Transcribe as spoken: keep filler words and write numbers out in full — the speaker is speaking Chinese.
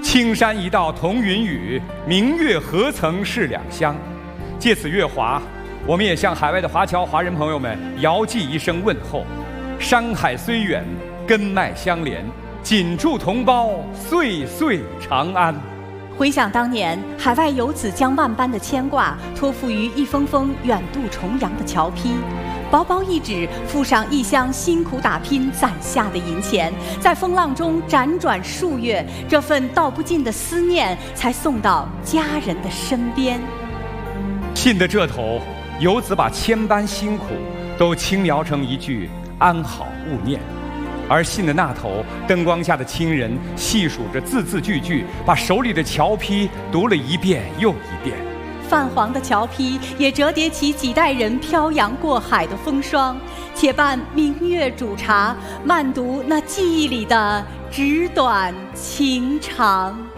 青山一道同云雨，明月何曾是两乡。借此月华，我们也向海外的华侨华人朋友们遥寄一声问候：山海虽远，根脉相连，紧祝同胞岁岁长安。 回想当年，海外游子将万般的牵挂托付于一封封远渡重洋的侨批，薄薄一纸，附上异乡辛苦打拼攒下的银钱，在风浪中辗转数月，这份道不尽的思念才送到家人的身边。 信的这头，游子把千般辛苦都轻描成一句安好勿念，而信的那头，灯光下的亲人细数着字字句句，把手里的侨批读了一遍又一遍。 泛黄的侨批也折叠起几代人漂洋过海的风霜，且伴明月煮茶，慢读那记忆里的纸短情长。